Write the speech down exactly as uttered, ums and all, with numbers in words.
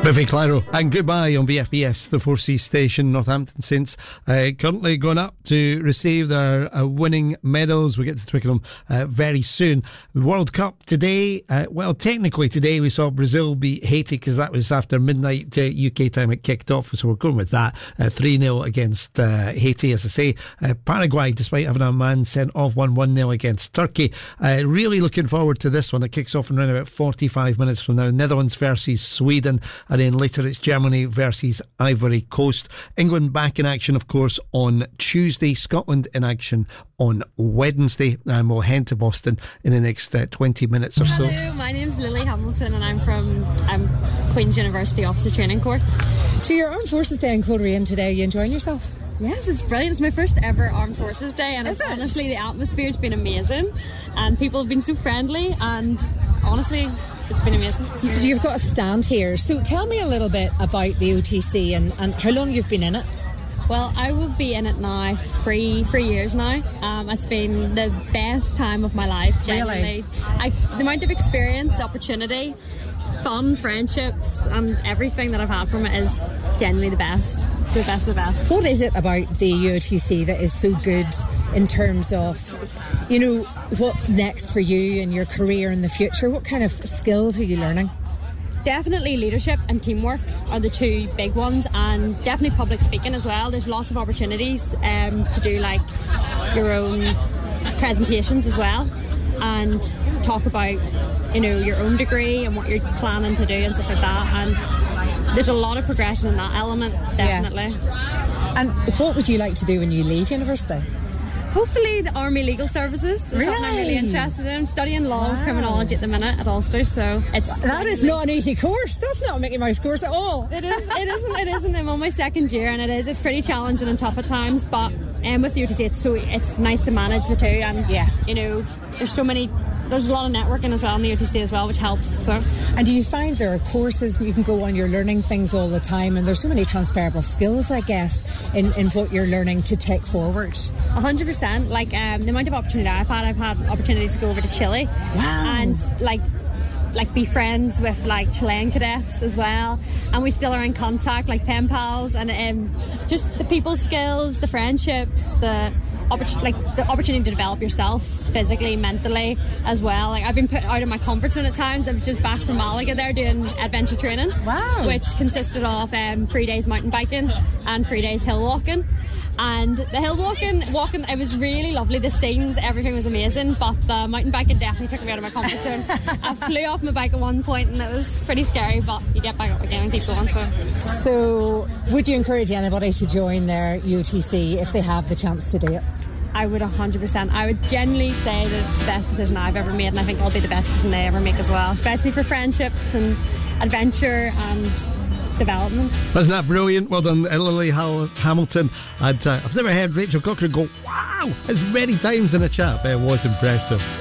Biffy Clyro and goodbye on B F B S, the four C station. Northampton Saints uh, currently going up to receive their uh, winning medals. We get to Twickenham uh, very soon. The World Cup today, uh, well, technically today we saw Brazil beat Haiti because that was after midnight uh, U K time it kicked off, so we're going with that. uh, three nil against uh, Haiti, as I say. uh, Paraguay, despite having a man sent off, won one nil against Turkey. Uh, really looking forward to this one. It kicks off in around about forty-five minutes from now. Netherlands versus Sweden, and then later it's Germany versus Ivory Coast. England back in action, of course, on Tuesday. Scotland in action on Wednesday, and we'll head to Boston in the next uh, twenty minutes or so. Hello, my name's Lily Hamilton and I'm from um, Queen's University Officer Training Corps. So your Armed Forces Day in Coleraine today, are you enjoying yourself? Yes, it's brilliant. It's my first ever Armed Forces Day, and Is it's, it? honestly the atmosphere's been amazing and people have been so friendly, and honestly it's been amazing. You, so you've got a stand here. So tell me a little bit about the O T C and, and how long you've been in it. Well, I will be in it now three three years now. Um, it's been the best time of my life, genuinely. Really? I, the amount of experience, opportunity, fun, friendships and everything that I've had from it is genuinely the best. The best of the best. What is it about the U O T C that is so good in terms of, you know, what's next for you and your career in the future? What kind of skills are you learning? Definitely leadership and teamwork are the two big ones, and definitely public speaking as well. There's lots of opportunities um, to do like your own presentations as well and talk about, you know, your own degree and what you're planning to do and stuff like that, and there's a lot of progression in that element, definitely. Yeah. And what would you like to do when you leave university? Hopefully the Army Legal Services is Really? something I'm really interested in. I'm studying law Wow. of criminology at the minute at Ulster, so it's That is not an easy course. That's not a Mickey Mouse course at all. It is. It isn't. It isn't. I'm on my second year, and it is. It's pretty challenging and tough at times. But um, with the U T C, it's so it's nice to manage the two. And Yeah. you know, there's so many. There's a lot of networking as well in the U T C as well, which helps. So. And do you find there are courses you can go on, you're learning things all the time, and there's so many transferable skills, I guess, in, in what you're learning to take forward? A hundred percent. Like um, the amount of opportunity I've had, I've had opportunities to go over to Chile. Wow. And like. like be friends with like Chilean cadets as well, and we still are in contact like pen pals, and um, just the people skills, the friendships, the oppor- like the opportunity to develop yourself physically, mentally as well. Like I've been put out of my comfort zone at times. I was just back from Malaga there doing adventure training. Wow. Which consisted of um, three days mountain biking and three days hill walking. And the hill walking, walking, it was really lovely. The scenes, everything was amazing. But the mountain biking definitely took me out of my comfort zone. I flew off my bike at one point and it was pretty scary. But you get back up again and keep going. So, So, would you encourage anybody to join their U O T C if they have the chance to do it? I would one hundred percent. I would genuinely say that it's the best decision I've ever made, and I think it'll be the best decision they ever make as well, especially for friendships and adventure and development. Wasn't that brilliant? Well done, Lily Hal- Hamilton. And uh, I've never heard Rachel Cochran go wow as many times in a chat, but it was impressive.